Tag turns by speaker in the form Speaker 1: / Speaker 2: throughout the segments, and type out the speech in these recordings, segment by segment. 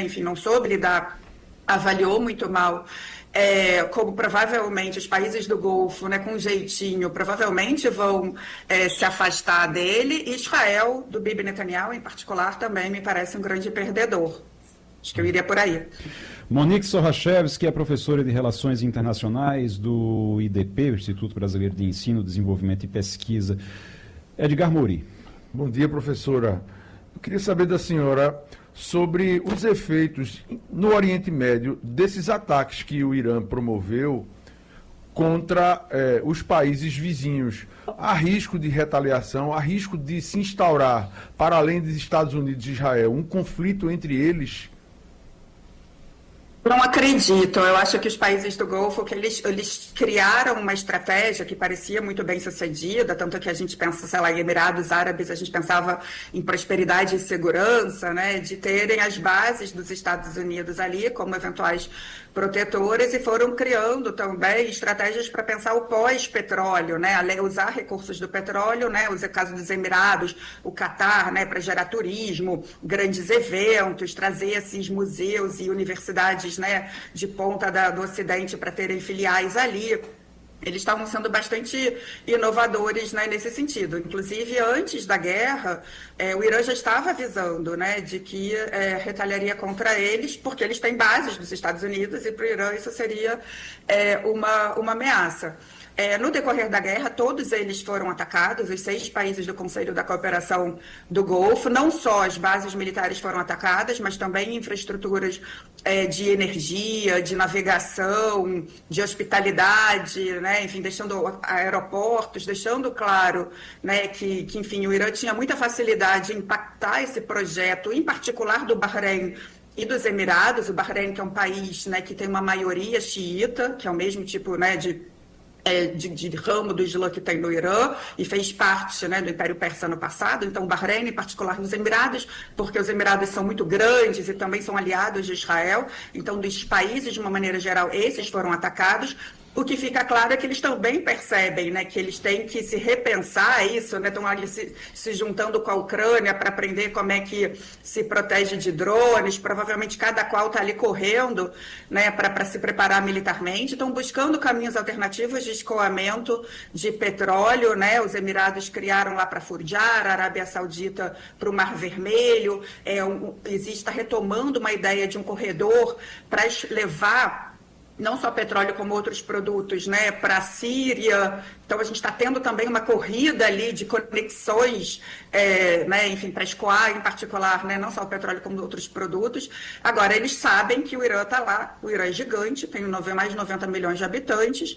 Speaker 1: enfim, não soube lidar, avaliou muito mal, como provavelmente os países do Golfo, né, com um jeitinho, provavelmente vão se afastar dele, e Israel, do Bibi Netanyahu em particular, também me parece um grande perdedor. Acho que eu iria por aí.
Speaker 2: Monique Sorachevski é professora de Relações Internacionais do IDP, o Instituto Brasileiro de Ensino, Desenvolvimento e Pesquisa. Edgar Mori.
Speaker 3: Bom dia, professora. Eu queria saber da senhora sobre os efeitos no Oriente Médio desses ataques que o Irã promoveu contra os países vizinhos. Há risco de retaliação, há risco de se instaurar, para além dos Estados Unidos e Israel, um conflito entre eles?
Speaker 1: Não acredito. Eu acho que os países do Golfo, que eles criaram uma estratégia que parecia muito bem sucedida, tanto que a gente pensa, sei lá, em Emirados Árabes, a gente pensava em prosperidade e segurança, né, de terem as bases dos Estados Unidos ali como eventuais protetores, e foram criando também estratégias para pensar o pós-petróleo, né, usar recursos do petróleo, né, o caso dos Emirados, o Catar, né, para gerar turismo, grandes eventos, trazer esses museus e universidades, né, de ponta do Ocidente para terem filiais ali. Eles estavam sendo bastante inovadores, né, nesse sentido. Inclusive, antes da guerra, o Irã já estava avisando, né, de que retaliaria contra eles, porque eles têm bases dos Estados Unidos, e para o Irã isso seria uma ameaça. No decorrer da guerra, todos eles foram atacados, os 6 países do Conselho da Cooperação do Golfo. Não só as bases militares foram atacadas, mas também infraestruturas de energia, de navegação, de hospitalidade, né? Enfim, deixando aeroportos, deixando claro, né, que enfim, o Irã tinha muita facilidade em impactar esse projeto, em particular do Bahrein e dos Emirados. O Bahrein, que é um país, né, que tem uma maioria xiita, que é o mesmo tipo, né, de ramo do Islã que tem no Irã, e fez parte, né, do Império Persa no passado. Então, o Bahrein, em particular nos Emirados, porque os Emirados são muito grandes e também são aliados de Israel. Então, dos países, de uma maneira geral, esses foram atacados. O que fica claro é que eles também percebem, né, que eles têm que se repensar isso, né, estão ali se juntando com a Ucrânia para aprender como é que se protege de drones. Provavelmente cada qual está ali correndo, né, para se preparar militarmente. Estão buscando caminhos alternativos de escoamento de petróleo, né. Os Emirados criaram lá para Furjar, a Arábia Saudita para o Mar Vermelho. Está retomando uma ideia de um corredor para levar não só petróleo como outros produtos, né, para a Síria. Então a gente está tendo também uma corrida ali de conexões, né, enfim, para escoar em particular, né, não só o petróleo como outros produtos. Agora, eles sabem que o Irã está lá, o Irã é gigante, tem mais de 90 milhões de habitantes,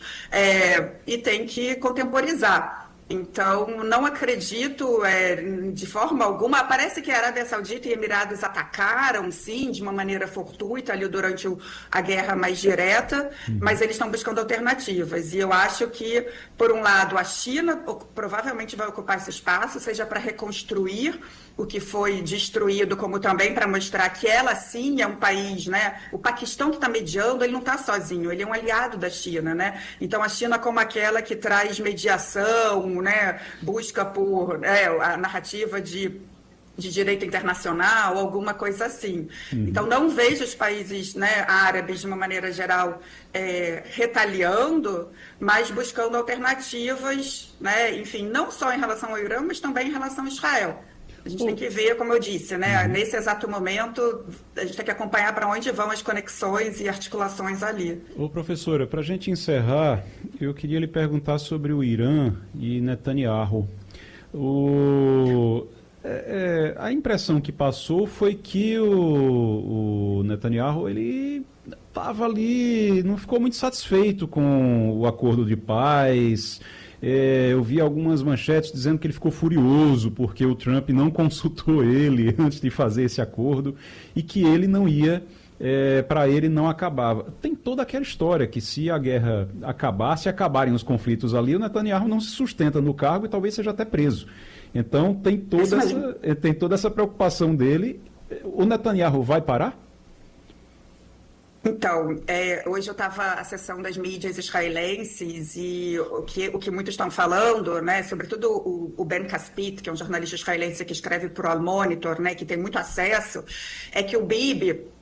Speaker 1: e tem que contemporizar. Então, não acredito de forma alguma. Parece que a Arábia Saudita e Emirados atacaram, sim, de uma maneira fortuita ali durante a guerra mais direta, mas eles estão buscando alternativas. E eu acho que, por um lado, a China provavelmente vai ocupar esse espaço, seja para reconstruir o que foi destruído, como também para mostrar que ela, sim, é um país, né? O Paquistão, que está mediando, ele não está sozinho, ele é um aliado da China, né? Então, a China como aquela que traz mediação, né? Busca por a narrativa de direito internacional, alguma coisa assim. Então, não vejo os países, né, árabes, de uma maneira geral, retaliando, mas buscando alternativas, né? Enfim, não só em relação ao Irã, mas também em relação a Israel. A gente tem que ver, como eu disse, né? Nesse exato momento, a gente tem que acompanhar para onde vão as conexões e articulações ali.
Speaker 2: Ô, professora, para a gente encerrar, eu queria lhe perguntar sobre o Irã e Netanyahu. A impressão que passou foi que o Netanyahu, ele estava ali, não ficou muito satisfeito com o acordo de paz. Eu vi algumas manchetes dizendo que ele ficou furioso porque o Trump não consultou ele antes de fazer esse acordo e que ele não ia, para ele não acabava. Tem toda aquela história que se a guerra acabar, se acabarem os conflitos ali, o Netanyahu não se sustenta no cargo e talvez seja até preso. Então tem toda essa preocupação dele. O Netanyahu vai parar?
Speaker 1: Então, hoje eu estava acessando as mídias israelenses e o que muitos estão falando, né, sobretudo o Ben Caspit, que é um jornalista israelense que escreve para o Al Monitor, né, que tem muito acesso, é que o Bibi